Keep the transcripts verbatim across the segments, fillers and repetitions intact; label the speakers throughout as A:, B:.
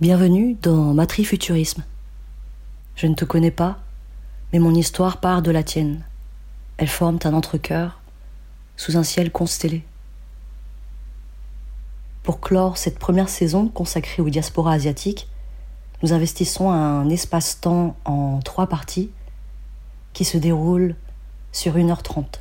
A: Bienvenue dans Matrifuturisme. Je ne te connais pas, mais mon histoire part de la tienne. Elles forment un entrecœur sous un ciel constellé. Pour clore cette première saison consacrée aux diasporas asiatiques, nous investissons un espace-temps en trois parties qui se déroulent sur une heure trente.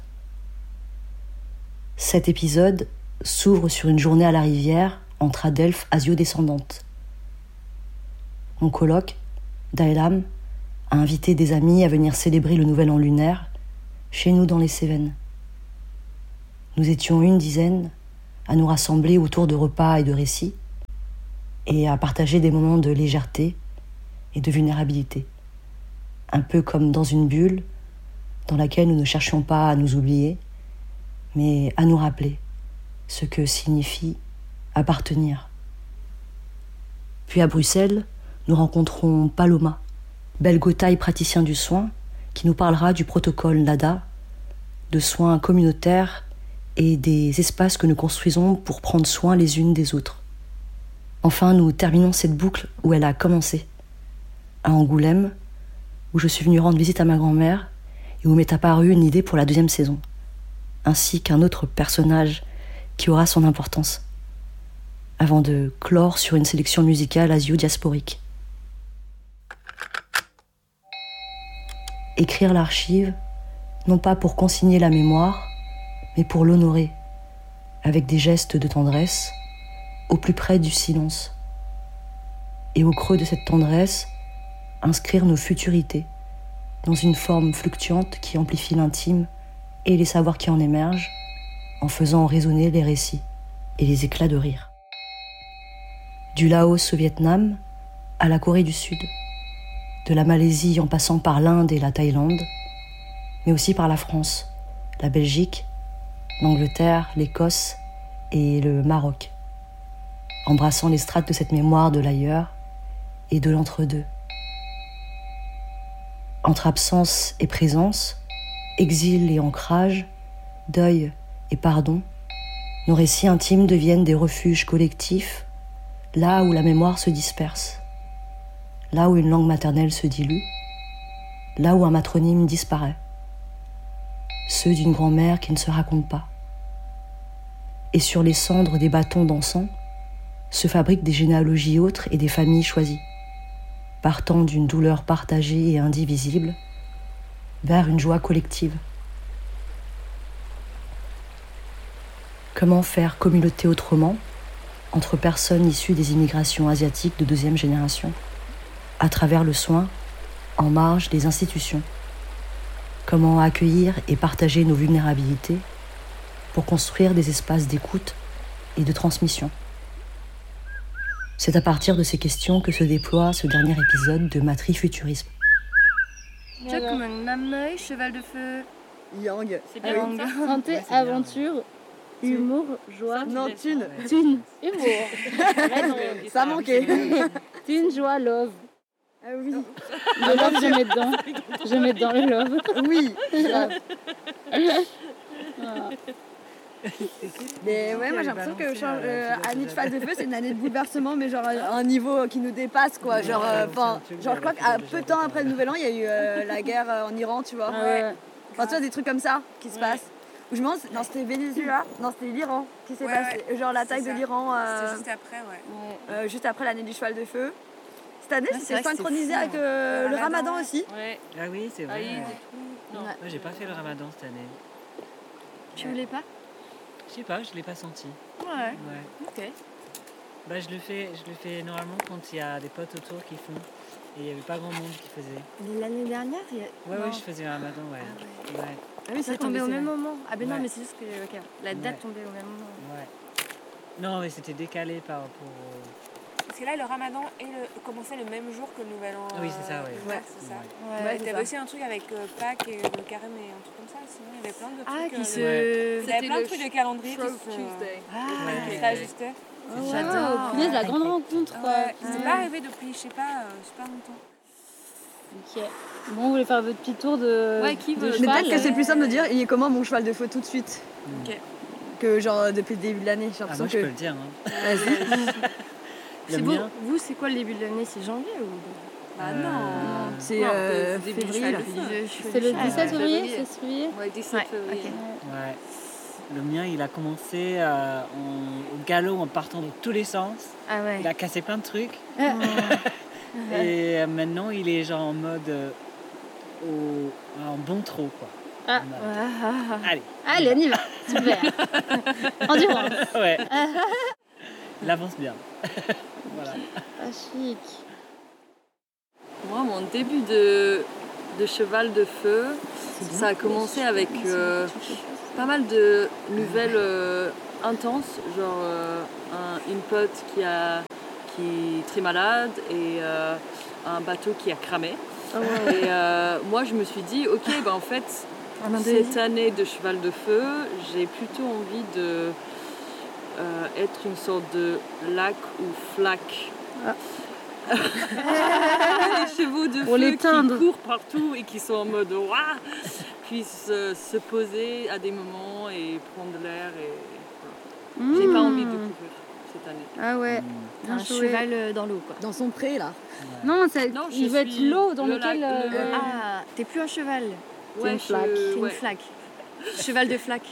A: Cet épisode s'ouvre sur une journée à la rivière entre adelphes asio-descendantes. Mon coloc, Daelam, a invité des amis à venir célébrer le nouvel an lunaire chez nous dans les Cévennes. Nous étions une dizaine à nous rassembler autour de repas et de récits et à partager des moments de légèreté et de vulnérabilité. Un peu comme dans une bulle dans laquelle nous ne cherchions pas à nous oublier, mais à nous rappeler ce que signifie appartenir. Puis à Bruxelles, nous rencontrons Paloma, belgotaille praticien du soin, qui nous parlera du protocole NADA, de soins communautaires et des espaces que nous construisons pour prendre soin les unes des autres. Enfin, nous terminons cette boucle où elle a commencé, à Angoulême, où je suis venue rendre visite à ma grand-mère et où m'est apparue une idée pour la deuxième saison, ainsi qu'un autre personnage qui aura son importance, avant de clore sur une sélection musicale asio-diasporique. Écrire l'archive, non pas pour consigner la mémoire, mais pour l'honorer, avec des gestes de tendresse, au plus près du silence. Et au creux de cette tendresse, inscrire nos futurités, dans une forme fluctuante qui amplifie l'intime et les savoirs qui en émergent, en faisant résonner les récits et les éclats de rire. Du Laos au Vietnam à la Corée du Sud, de la Malaisie en passant par l'Inde et la Thaïlande, mais aussi par la France, la Belgique, l'Angleterre, l'Écosse et le Maroc, embrassant les strates de cette mémoire de l'ailleurs et de l'entre-deux. Entre absence et présence, exil et ancrage, deuil et pardon, nos récits intimes deviennent des refuges collectifs, là où la mémoire se disperse, là où une langue maternelle se dilue, là où un matronyme disparaît, ceux d'une grand-mère qui ne se raconte pas. Et sur les cendres des bâtons d'encens se fabriquent des généalogies autres et des familles choisies, partant d'une douleur partagée et indivisible vers une joie collective. Comment faire communauté autrement entre personnes issues des immigrations asiatiques de deuxième génération, à travers le soin, en marge des institutions? Comment accueillir et partager nos vulnérabilités pour construire des espaces d'écoute et de transmission? C'est à partir de ces questions que se déploie ce dernier épisode de Matrifuturisme.
B: Chokmung, Namnoi, cheval de feu.
C: Yang.
B: C'est bien Yang.
D: Santé,
C: Ouais,
D: aventure, humour, joie.
C: Non, thune.
D: Thune, humour.
C: Ça manquait.
D: Thune, joie, love.
C: Ah oui.
D: Le love, je mets dedans. Je mets dedans le love.
C: Oui.
D: Voilà.
C: Mais ouais, moi j'ai l'impression que genre, euh, année de cheval de feu, c'est une année de bouleversement, mais genre à un niveau qui nous dépasse quoi. Genre, euh, genre je crois qu'à peu de temps après le Nouvel An, il y a eu euh, la guerre euh, en Iran, tu vois.
D: Ouais.
C: Enfin, tu vois, des trucs comme ça qui se passent. Où je me demande, non, c'était Venezuela, non, c'était l'Iran qui s'est
E: Ouais,
C: passé.
E: ouais.
C: Genre l'attaque de
E: ça.
C: l'Iran euh,
E: C'était juste après, ouais.
C: euh, juste après l'année du cheval de feu. Cette année,
E: Ouais, c'est
C: c'était
E: vrai que
C: synchronisé
E: c'était fou,
C: avec euh,
E: hein.
C: le
E: Le
C: ramadan
E: Ramadan.
C: aussi.
B: Ouais.
F: Ah oui, c'est vrai.
B: Aïe,
F: Ouais.
B: et tout. Non.
C: Ouais.
F: Moi, j'ai pas fait le ramadan cette année.
B: Tu voulais pas?
F: Je sais pas, je l'ai pas senti.
B: Ouais.
F: Ouais.
B: Ok.
F: Bah, je le fais, je le fais normalement quand il y a des potes autour qui font. Et il y avait pas grand monde qui faisait.
C: Mais l'année dernière, il y a...
F: Ouais,
C: non.
F: ouais, je faisais le ramadan, ouais.
B: Ah
F: Ouais,
C: Ah oui,
B: Ça
C: c'est
B: tombait au
C: tombé,
B: même
C: c'est vrai.
B: moment. Ah ben non,
F: Ouais.
B: mais c'est juste que ok, la date
F: Ouais.
B: tombait au même moment.
F: ouais. Non, mais c'était décalé par rapport au...
E: Parce que là, le ramadan et le... commençait le même jour que le Nouvel An.
F: Ah oui, c'est ça, ouais.
E: euh,
C: Ouais.
E: c'est ça.
F: Ouais.
C: Ouais,
E: Et
C: c'est
E: t'avais
C: ça.
E: aussi un truc avec euh, Pâques et le carême et un truc comme ça. Sinon, il y avait plein de trucs.
B: Ah, qui
E: euh,
B: se.
E: le- Il y avait plein de
B: le
E: trucs de calendrier qui
B: Shrove
E: se...
B: Tuesday.
E: Ah,
F: Ouais.
E: qui s'ajustaient.
B: J'adore.
D: Oh, punaise, la grande rencontre quoi.
E: Ouais. C'est
D: Ouais.
E: pas arrivé depuis, je sais pas, euh, super longtemps.
D: Ok. Bon, vous voulez faire votre petit tour de.
B: Ouais, qui
D: de
B: veut
C: Mais
D: cheval
C: peut-être que c'est plus simple de dire, il est comment mon cheval de feu tout de suite
E: Ok.
C: que genre depuis le début de l'année. J'ai
F: Ah,
C: l'impression
F: moi, je
C: que...
F: peux le dire. Hein.
C: Vas-y.
F: Le
B: C'est beau.
F: mien,
B: Vous, c'est quoi le début de l'année? C'est janvier ou
E: Bah
F: Euh,
E: non.
C: C'est
E: Non,
C: euh,
E: c'est début
C: février là.
E: février.
D: C'est le dix-sept
B: Ouais.
D: février, c'est février.
E: Ouais, dix-sept
B: Ouais,
E: février.
B: ok.
F: ouais. Le mien, il a commencé euh, en- au galop en partant dans tous les sens.
B: Ah ouais.
F: Il a cassé plein de trucs.
B: Oh.
F: Et euh, maintenant, il est genre en mode euh, au, en bon trop, quoi.
D: Ah.
F: En mode,
B: Ah, ah, ah.
F: Allez.
D: Allez, on y va. Super. Endurance.
F: Ouais. Il avance bien. Voilà.
D: Ah, chic.
E: Moi, mon début de, de cheval de feu, ça a commencé avec euh, pas mal de nouvelles euh, intenses, genre euh, un- une pote qui, a, qui est très malade et euh, un bateau qui a cramé. Et euh, moi, je me suis dit, ok, bah, en fait,
B: En Indonésie.
E: cette année de cheval de feu, j'ai plutôt envie de euh, être une sorte de lac ou flaque. Les chevaux de
D: Pour
E: feu
D: l'éteindre.
E: qui courent partout et qui sont en mode waouh, puissent euh, se poser à des moments et prendre l'air. Et voilà. J'ai pas envie de courir cette année.
D: Ah ouais.
B: Un
D: Bien joué.
B: cheval euh, dans l'eau, quoi.
C: Dans son pré là.
D: Non, ça,
E: Non, je
D: il veut être
E: suis
D: l'eau dans
E: le
D: lequel.
E: lac- le-
D: euh,
B: Ah, t'es plus un cheval.
D: T'es une
E: je-
D: flaque.
B: T'es une
E: ouais.
B: flaque. Cheval de flaque.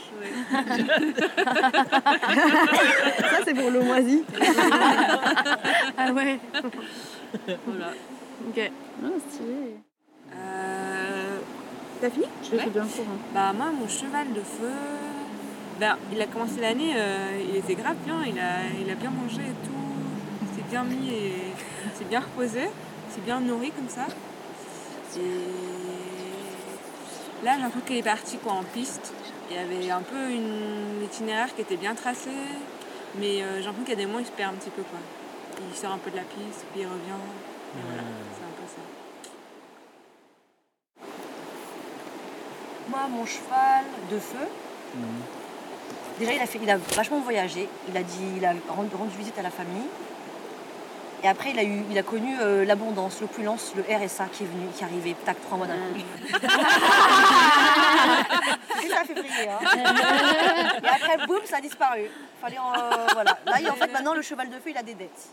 C: Ça c'est pour le moisi.
B: Ah ouais.
E: Voilà.
B: Ok.
D: Ah, stylé.
E: Euh,
C: T'as fini?
D: Je le fais bien court. Hein.
E: Bah moi mon cheval de feu, ben, il a commencé l'année, euh, il était grave bien, il a, il a bien mangé et tout, il s'est bien mis et s'est bien reposé, il s'est bien nourri comme ça. Et là j'ai l'impression qu'il est parti quoi, en piste. Il y avait un peu une itinéraire qui était bien tracé, mais euh, j'ai l'impression qu'il y a des moments il se perd un petit peu quoi. Il sort un peu de la piste, puis il revient. Et voilà, c'est un peu ça.
A: Moi, mon cheval de feu, déjà, il a, fait, il a vachement voyagé. Il a, dit, il a rendu, rendu visite à la famille. Et après, il a, eu, il a connu euh, l'abondance, l'opulence, le R S A qui est venu, qui est arrivé, tac, trois mois d'un coup. C'était ça, février. Hein. Et après, boum, ça a disparu. Fallait en, euh, voilà. Là, il, en fait, maintenant, le cheval de feu, il a des dettes.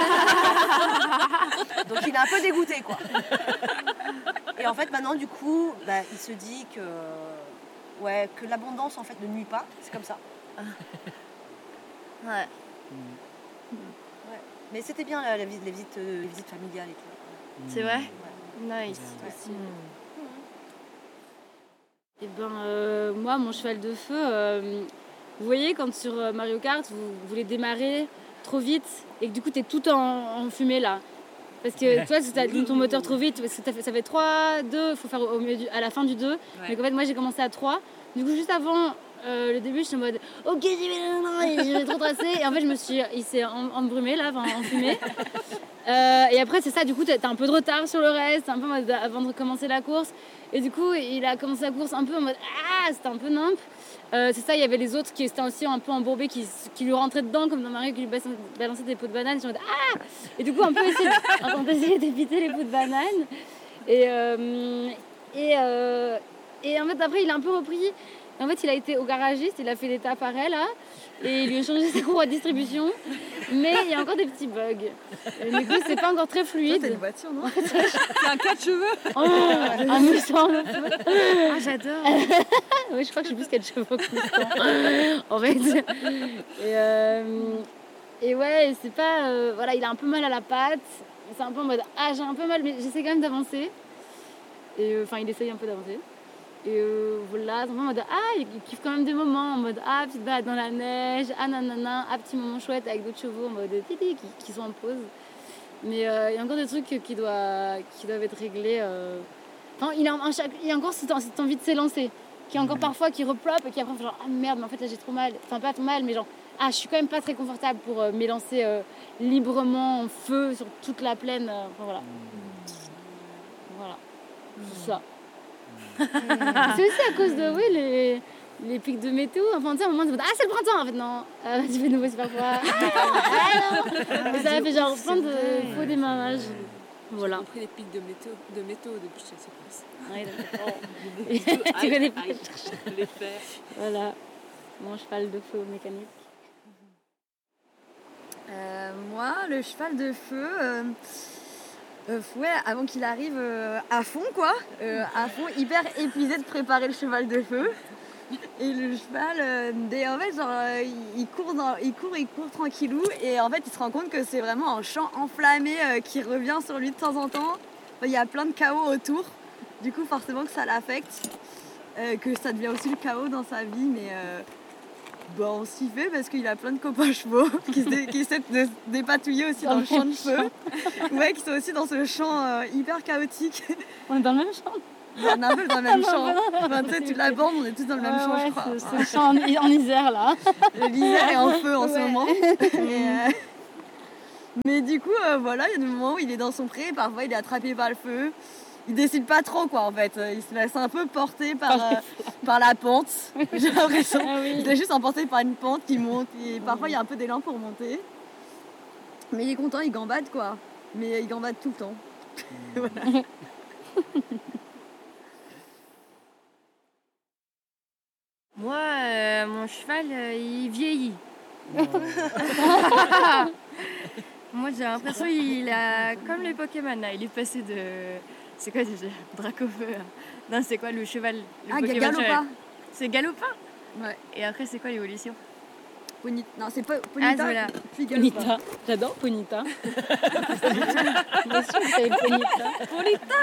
A: Donc, il est un peu dégoûté, quoi. Et en fait, maintenant, du coup, bah, il se dit que, ouais, que l'abondance, en fait, ne nuit pas. C'est comme ça. Ouais. Ouais. Mais c'était bien la, la visite, les, visites, euh, les visites familiales et tout.
B: C'est vrai?
A: Ouais.
B: Nice.
A: Ouais.
D: Et ben, euh, moi, mon cheval de feu, euh, vous voyez, quand sur euh, Mario Kart, vous, vous voulez démarrer trop vite et que du coup, t'es tout en, en fumée là. Parce que toi, tu allumes ton moteur trop vite, parce que ça fait, ça fait trois, deux, il faut faire au milieu du- à la fin du deux.
E: Ouais.
D: Mais qu'en fait, moi, j'ai commencé à trois. Du coup, juste avant euh, le début, je suis en mode ok, j'y vais, non, non, et j'ai trop tracé. Et en fait, je me suis, il s'est en- embrumé là, enfin, enfumé. Euh, et après, c'est ça, du coup, t'as t'as un peu de retard sur le reste, un peu en mode avant de commencer la course. Et du coup, il a commencé la course un peu en mode ah, c'était un peu nimp. Euh, c'est ça, il y avait les autres qui étaient aussi un peu embourbés, qui, qui lui rentraient dedans, comme dans Mario qui lui bas- balançait des pots de banane. Je me dis ah. Et du coup, un peu essayer, on essayait d'éviter les pots de banane. Et, euh, et, euh, et en fait, après, il a un peu repris. En fait, il a été au garagiste, il a fait des appareils là, et il lui a changé ses courroies de distribution. Mais il y a encore des petits bugs. Et du coup, c'est pas encore très
C: Toi,
D: fluide.
C: t'as une voiture, non?
E: C'est un quatre cheveux.
D: Oh, un Mustang.
B: Ah, j'adore.
D: Oui, je crois que j'ai plus quatre chevaux que Mustang, en fait. Et, euh, et ouais, c'est pas... euh, voilà, il a un peu mal à la patte. C'est un peu en mode, ah, j'ai un peu mal, mais j'essaie quand même d'avancer. Et euh, enfin, il essaye un peu d'avancer. Et euh, voilà, c'est un peu en mode, ah, il il kiffe quand même des moments, en mode, ah, petite balade dans la neige, ah, nanana, ah, petit moment chouette avec d'autres chevaux, en mode, titi, qui, qui sont en pause. Mais euh, il y a encore des trucs qui, doivent, qui doivent être réglés. euh. Enfin, il, a un, chaque, il y a encore cette, cette envie de s'élancer, qui est encore parfois qui replope et qui après fait genre, ah merde, mais en fait là j'ai trop mal. Enfin, pas trop mal, mais genre, ah, je suis quand même pas très confortable pour euh, m'élancer euh, librement en feu sur toute la plaine. euh, enfin, voilà. Voilà. C'est ça. C'est aussi à cause de, oui, les, les pics de météo. Enfin, tu sais, à un moment, tu te dis, ah, c'est le printemps. En fait, non. Euh, tu fais de nouveau super froid. Ah, non. Et ça a fait genre plein de faux démarrages. Voilà.
E: J'ai compris les pics de météo, de météo depuis que je sais pas.
D: Ouais, d'accord. Tu connais pas.
E: Les faire.
D: Voilà. Mon cheval de feu mécanique.
C: Euh, moi, le cheval de feu, euh, euh, ouais, avant qu'il arrive euh, à fond, quoi, euh, à fond, hyper épuisé de préparer le cheval de feu. Et le cheval, euh, et en fait, genre, euh, il, court dans, il court, il court tranquillou, et en fait, il se rend compte que c'est vraiment un champ enflammé euh, qui revient sur lui de temps en temps. Il y a plein de chaos autour, du coup, forcément que ça l'affecte, euh, que ça devient aussi le chaos dans sa vie, mais. Euh, Bon, on s'y fait parce qu'il a plein de copains chevaux qui, se dé- qui essaient de se dépatouiller aussi dans, dans le champ de feu. Ouais, qui sont aussi dans ce champ euh, hyper chaotique.
D: On est dans le même champ.
C: On est un peu dans le même champ. Enfin, tu sais, toute la bande, on est tous dans le même
D: ouais,
C: champ,
D: ouais,
C: je crois.
D: C'est, c'est le champ en, en Isère, là.
C: L'Isère est en feu en
D: ouais.
C: ce moment. Et, euh... Mais du coup, euh, voilà, il y a des moments où il est dans son pré, parfois il est attrapé par le feu. Il décide pas trop, quoi, en fait. Il se laisse un peu porter par, euh, par la pente. J'ai l'impression. Ah oui. Il se laisse juste emporter par une pente qui monte. Et parfois, il y a un peu d'élan pour monter. Mais il est content, il gambade, quoi. Mais il gambade tout le temps. Voilà.
B: Moi, euh, mon cheval, euh, il vieillit. Moi, j'ai l'impression qu'il a comme les Pokémon, là. Il est passé de... C'est quoi déjà? Dracofeu. Non, c'est quoi le cheval le
C: Ah,
B: Pokémon
C: Galopin.
B: cheval. C'est Galopin.
C: Ouais.
B: Et après, c'est quoi l'évolution?
C: Pony... Non, c'est pas Ponita.
B: Ah, voilà.
C: Puis Galopin.
D: Ponita. J'adore Ponita. Moi aussi, je savais Ponita.
B: Ponita.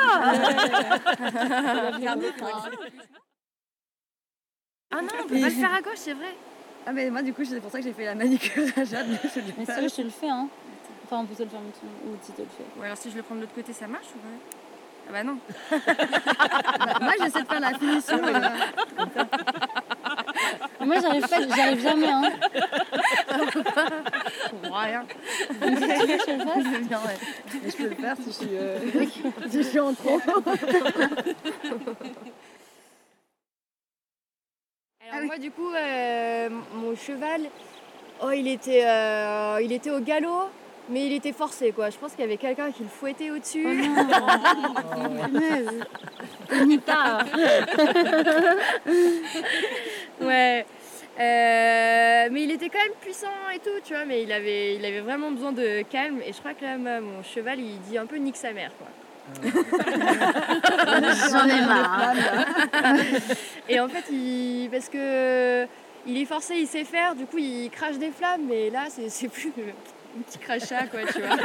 B: Ah non, on peut pas le faire à gauche, c'est vrai.
C: Ah, mais moi, du coup, c'est pour ça que j'ai fait la manicure à Jade. Mais je l'ai
D: Mais
C: pas.
D: ça, je te le fais, hein. Enfin, on peut te le faire maintenant, ou tu te le fais.
B: Ou alors si je le prends de l'autre côté, ça marche ou pas? Ah bah non.
C: Bah, moi, j'essaie de faire la finition. Euh...
D: Moi, j'arrive pas, j'arrive jamais, hein.
B: Rien.
D: Tu veux que je le fasse?
B: Bien, ouais.
C: Mais je peux le faire si je suis, euh... si je suis en trop.
B: Alors moi du coup, euh, mon cheval, oh, il, était, euh, il était au galop, mais il était forcé quoi. Je pense qu'il y avait quelqu'un qui le fouettait au-dessus.
D: Ponita.
B: Ouais. Euh, mais il était quand même puissant et tout, tu vois, mais il avait, il avait vraiment besoin de calme. Et je crois que là, mon cheval, il dit un peu nique sa mère quoi.
D: J'en ai marre.
B: Et en fait, il... parce que il est forcé, il sait faire, du coup il crache des flammes, mais là c'est, c'est plus un petit crachat quoi, tu vois.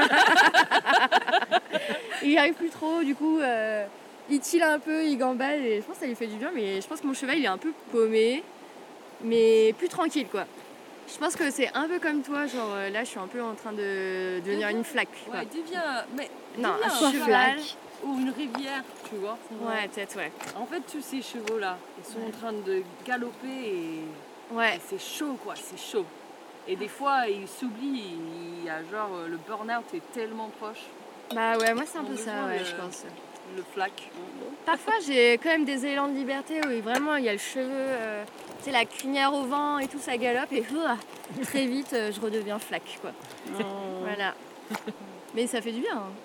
B: Il n'y arrive plus trop, du coup euh, il tille un peu, il gambade et je pense que ça lui fait du bien, mais je pense que mon cheval il est un peu paumé, mais plus tranquille quoi. Je pense que c'est un peu comme toi, genre là je suis un peu en train de devenir une flaque. Quoi.
E: Ouais, deviens. Mais
B: Non,
E: deviens
B: un
E: un
B: cheval.
E: ou une rivière, tu vois.
B: Ouais, peut-être, ouais.
E: En fait, tous ces chevaux-là, ils sont en train de galoper et,
B: Ouais.
E: et c'est chaud, quoi, c'est chaud. Et des fois, ils s'oublient, il y a genre, le burn-out est tellement proche.
B: Bah ouais, moi c'est un
E: On
B: peu
E: a
B: ça,
E: besoin
B: ouais,
E: de-
B: je pense.
E: Le flac.
B: Parfois j'ai quand même des élans de liberté où vraiment il y a le cheveu, euh, tu sais, la crinière au vent et tout, ça galope et ouah, très vite euh, je redeviens flaque quoi. Voilà. Mais ça fait du bien. Hein.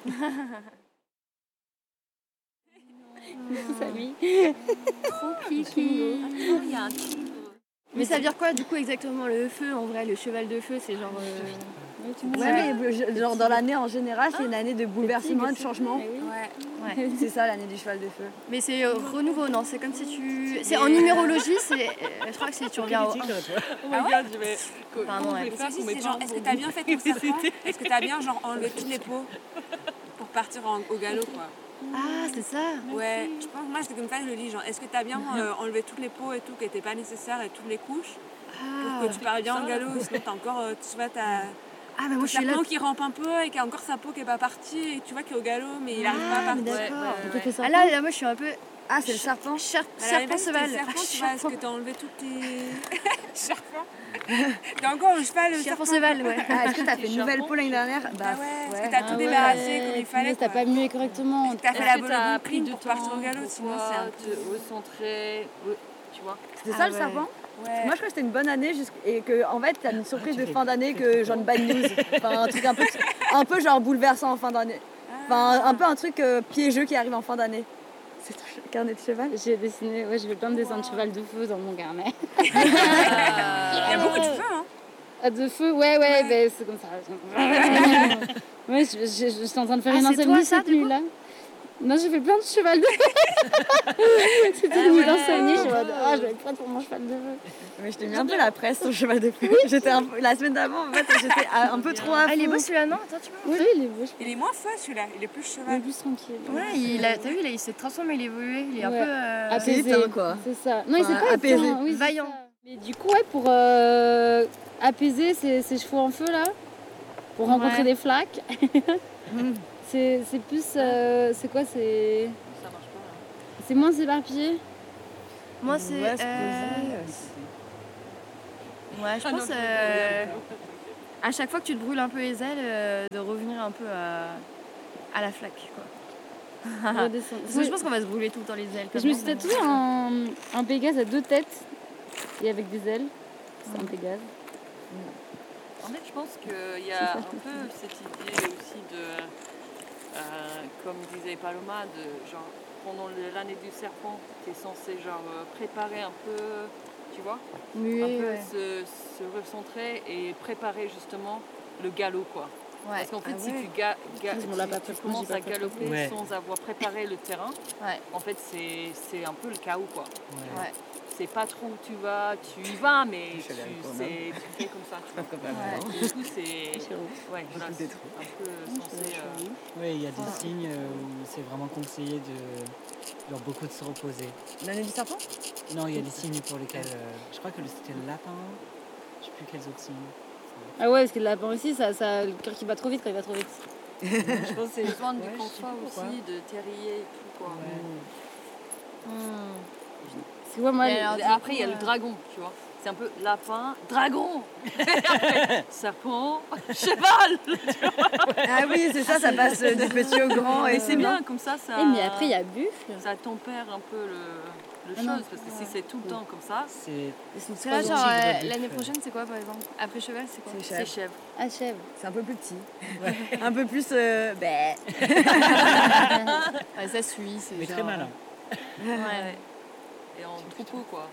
D: Salut.
B: Trop kiki.
E: Il y a un petit...
B: Mais ça veut dire quoi du coup exactement le feu en vrai, le cheval de feu, c'est genre. euh,
C: Ouais, mais je- genre dans l'année en général, c'est une année de bouleversement et de changement.
B: Ouais.
C: C'est ça l'année du cheval de feu.
B: Mais c'est euh, renouveau, non? C'est comme si tu. C'est en numérologie, c'est. euh, je crois que c'est tu reviens au.
F: Critique, toi, tu vois.
E: Oh my god, je vais...
B: Pardon,
E: Comment
B: ouais.
E: je vais faire
G: Aussi,
E: pour mes
G: c'est genre,
E: parents
G: est-ce que
E: vont
G: t'as
E: me
G: bien fait ton serpent? Est-ce que t'as bien genre enlevé toutes les peaux pour partir en- au galop quoi?
B: Ah, c'est ça.
G: Ouais, je pense, moi j'étais comme ça, je le dis genre, est-ce que t'as bien euh, enlevé toutes les peaux et tout qui n'étaient pas nécessaires et toutes les couches
B: Ah,
G: pour que tu parles bien au galop, sinon t'as encore, euh, tu vois, t'as
B: ah mais moi
G: ton
B: je suis là.
G: serpent qui rampe un peu et qui a encore sa peau qui est pas partie et tu vois qui est au galop mais il arrive pas à
B: Ah, mais
G: partir.
B: d'accord.
G: Ouais, ouais, ouais.
B: Ah là, là, moi je suis un peu.
C: Ah, c'est le serpent.
B: Char-
G: À la
B: serpent
G: limite, c'était
B: cheval.
G: le serpent,
B: Ah,
G: tu vois, est-ce
B: serpent.
G: que t'as enlevé toutes tes... serpents T'as encore le cheval, le
B: Serpent
G: serpent
B: cheval, ouais.
C: Ah, est-ce que t'as fait une nouvelle
E: Charbon.
C: peau l'année dernière?
G: Bah
C: Bah
G: ouais, est-ce
C: ouais.
G: que t'as tout
D: Ah
G: débarrassé
D: ouais,
G: comme il fallait
D: punaise, t'as
G: quoi.
D: pas mué correctement.
G: T'as fait
E: Est-ce
G: la
E: que
G: bonne
E: t'as
G: bonne
E: pris
G: prime
E: du
G: pour
E: temps
G: partir au galop,
E: pour
G: sinon
E: toi
G: c'est un peu...
E: te recentrer, ouais, tu vois.
C: C'était
B: Ah
C: ça le
B: ouais.
C: serpent?
G: Ouais.
C: Moi je crois que c'était une bonne année jusqu'- et que en fait t'as une surprise de fin d'année que genre une bad news. Enfin un truc un peu, un peu genre bouleversant en fin d'année. Enfin un peu un truc euh, piégeux qui arrive en fin d'année. C'est ton ch- carnet de cheval?
D: J'ai dessiné, ouais, j'ai fait plein de dessins de cheval de feu dans mon carnet.
G: Il y a beaucoup de feu, hein.
D: Ah, de feu, ouais, ouais, ouais. Bah, c'est comme ça. Ouais, je, je, je, j'étais en train de faire
B: ah,
D: une insomnie cette nuit-là. Non, j'ai fait plein de cheval de feu. C'était ah, une nuit ouais. d'insomnie. Je suis en mode, ah, je vais être prête pour mon cheval de feu.
C: Mais je t'ai mis un peu la presse sur le cheval de feu. J'étais un peu, la semaine d'avant, en fait, j'étais un peu trop à fond.
B: Ah, il est beau celui-là, non? Attends, tu peux
D: oui, il est beau.
G: Il est moins feu celui-là, il est plus cheval.
D: Il est plus tranquille.
B: Ouais, il a, t'as vu, là, il s'est transformé, il est évolué, il est ouais. un peu. Euh...
D: apaisé,
C: éteint, quoi.
D: C'est ça. Non, enfin, il s'est pas
C: apaisé.
D: Éteint, oui,
B: vaillant.
D: Mais du coup, ouais, pour euh, apaiser ses, ses chevaux en feu, là, pour rencontrer ouais. des flaques, mm. c'est, c'est plus. Euh, c'est quoi? C'est.
E: Ça marche pas. Hein.
D: C'est moins éparpillé.
B: Moi, c'est.
C: Ouais,
B: euh... ouais je pense. Euh... à chaque fois que tu te brûles un peu les ailes, euh, de revenir un peu à, à la flaque, quoi. Parce que je pense qu'on va se brûler tout le temps les ailes.
D: Je me suis tatoué un, un Pégase à deux têtes et avec des ailes. C'est un Pégase.
E: En fait, je pense qu'il y a un peu cette idée aussi de, euh, comme disait Paloma, de genre pendant l'année du serpent, tu es censé genre préparer un peu, tu vois,
B: Muet,
E: un peu
B: ouais.
E: se, se recentrer et préparer justement le galop, quoi. Ouais. Parce qu'en fait, ah si ouais. tu, ga- ga- tu, tu commences à galoper ouais. sans avoir préparé le terrain, ouais. en fait, c'est, c'est un peu le chaos, quoi. Ouais. Ouais. C'est pas trop où tu vas, tu y vas, mais tu, c'est, tu fais comme ça. Tu vois. Ouais. Du coup, c'est ouais, voilà, c'est un peu censé... Euh...
F: Oui, il y a des ouais. signes où c'est vraiment conseillé de genre, beaucoup de se reposer.
C: L'année du serpent?
F: Non, il y a des signes pour lesquels... Euh, je crois que c'était le lapin, je sais plus quels autres signes.
D: Ah ouais, parce que le lapin aussi, ça, ça, le cœur qui bat trop vite quand il va trop vite.
E: Je pense que c'est besoin du ouais, confort aussi, de terrier et tout, quoi. Ouais. Mmh.
D: C'est quoi, moi,
E: alors, après, il y a le dragon, tu vois. C'est un peu lapin, dragon, après, serpent, cheval.
C: Ah oui, c'est ça, ça passe du petit au grand.
E: Et c'est bien, comme ça, ça...
D: Et mais après, il y a buffle.
E: Ça tempère un peu le, le ah chose, parce que si c'est tout le temps comme ça...
F: C'est,
B: c'est là, genre, euh, l'année prochaine, c'est quoi, par exemple? Après cheval, c'est quoi?
C: C'est chèvre.
E: C'est chèvre.
D: Ah, chèvre.
C: C'est un peu plus petit. Ouais. Un peu plus... Euh, bah.
B: Ouais, ça suit, c'est
F: mais
B: genre...
F: très malin.
B: Ouais, ouais.
E: Et en troupeau, quoi.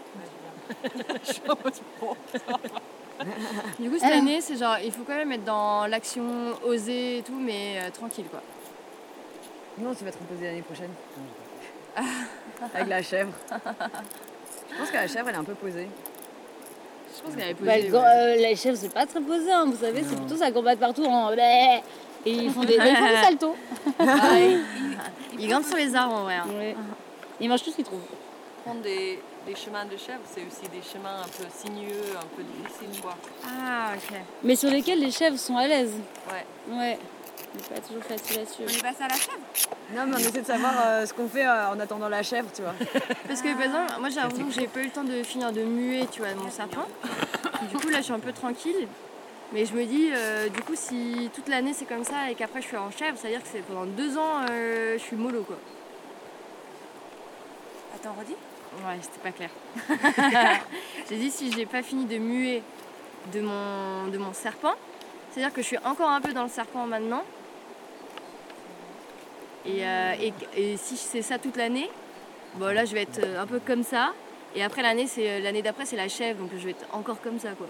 B: Du coup, cette année, c'est genre, il faut quand même être dans l'action, oser et tout, mais euh, tranquille, quoi.
C: Non, tu vas te reposer l'année prochaine. Avec la chèvre. Je pense que la chèvre, elle est un peu posée.
B: Je pense qu'elle est posée.
D: Bah, ouais. euh, la chèvre, c'est pas très posé, hein, vous savez, non. C'est plutôt ça combat partout en... Et ils font des, ils font des saltos.
B: Ah, ils, ils, ils grimpent sur les arbres, en vrai. Hein.
D: Ouais. Ils mangent tout ce qu'ils trouvent.
E: Prendre des, des chemins de chèvre, c'est aussi des chemins un peu sinueux, un peu difficiles, quoi.
B: Ah, ok.
D: Mais sur lesquels les chèvres sont à l'aise.
E: Ouais.
D: Ouais. C'est pas toujours facile à suivre.
G: On est passé à la chèvre?
C: Non, mais on essaie de savoir euh, ce qu'on fait euh, en attendant la chèvre, tu vois.
B: Parce que, par exemple, moi j'ai l'impression que j'ai pas eu le temps de finir de muer, tu vois, mon serpent. Du coup, là, je suis un peu tranquille. Mais je me dis, euh, du coup, si toute l'année c'est comme ça et qu'après je suis en chèvre, ça veut dire que c'est pendant deux ans, euh, je suis mollo, quoi.
G: Attends, redis?
B: Ouais, c'était pas clair. J'ai dit, si j'ai pas fini de muer de mon, de mon serpent, c'est-à-dire que je suis encore un peu dans le serpent maintenant. Et, euh, et, et si c'est ça toute l'année, bon là je vais être un peu comme ça. Et après l'année, c'est, l'année d'après, c'est la chèvre, donc je vais être encore comme ça, quoi.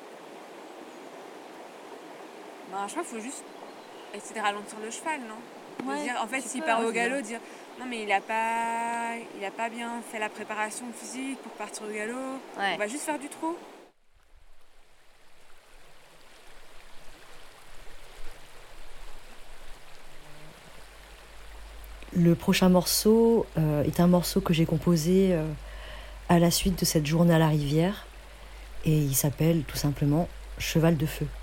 G: Bah, je crois qu'il faut juste essayer de ralentir le cheval, non?
B: Ouais,
G: dire, en fait, s'il part au galop, dire non, mais il a pas, il a pas bien fait la préparation physique pour partir au galop. Ouais. On va juste faire du trot.
A: Le prochain morceau euh, est un morceau que j'ai composé euh, à la suite de cette journée à la rivière et il s'appelle tout simplement Cheval de feu.